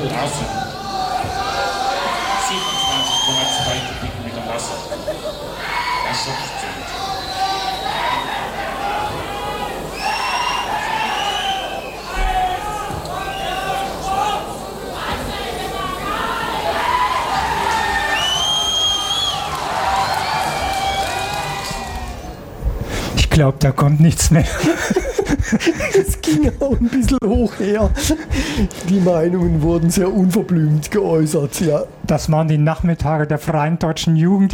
draußen 27,2 Kubikmeter Wasser. Wasserstand. Ich glaube, da kommt nichts mehr. Es ging auch ein bisschen hoch her. Die Meinungen wurden sehr unverblümt geäußert, ja. Das waren die Nachmittage der Freien Deutschen Jugend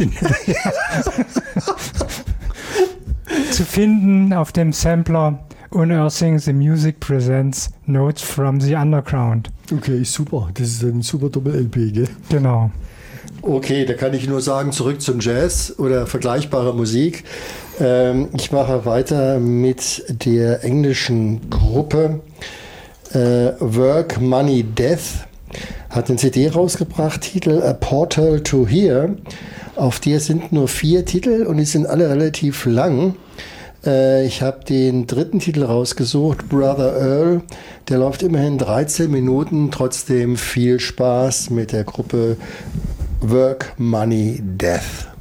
zu finden auf dem Sampler Unearthing the Music Presents Notes from the Underground. Okay, super. Das ist ein super Doppel-LP, gell? Genau. Okay, da kann ich nur sagen, zurück zum Jazz oder vergleichbarer Musik. Ich mache weiter mit der englischen Gruppe Work, Money, Death. Hat eine CD rausgebracht, Titel A Portal to Here. Auf der sind nur 4 Titel und die sind alle relativ lang. Ich habe den 3. Titel rausgesucht, Brother Earl. Der läuft immerhin 13 Minuten. Trotzdem viel Spaß mit der Gruppe Work, Money, Death.